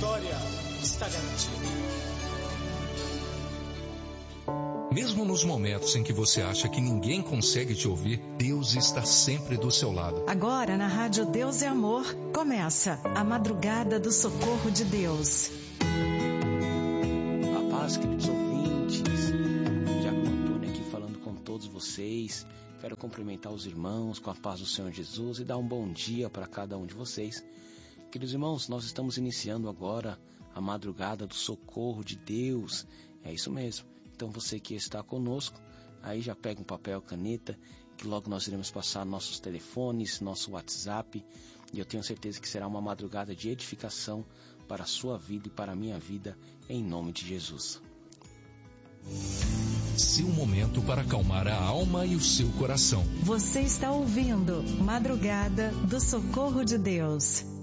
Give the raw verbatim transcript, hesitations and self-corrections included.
vitória está garantida. Mesmo nos momentos em que você acha que ninguém consegue te ouvir, Deus está sempre do seu lado. Agora na Rádio Deus é Amor, começa a Madrugada do Socorro de Deus. A paz, queridos ouvintes. Diácono Antônio aqui falando com todos vocês. Quero cumprimentar os irmãos com a paz do Senhor Jesus e dar um bom dia para cada um de vocês. Queridos irmãos, nós estamos iniciando agora a Madrugada do Socorro de Deus. É isso mesmo. Então você que está conosco, aí já pega um papel, caneta, que logo nós iremos passar nossos telefones, nosso WhatsApp, e eu tenho certeza que será uma madrugada de edificação para a sua vida e para a minha vida, em nome de Jesus. Seu momento para acalmar a alma e o seu coração. Você está ouvindo Madrugada do Socorro de Deus.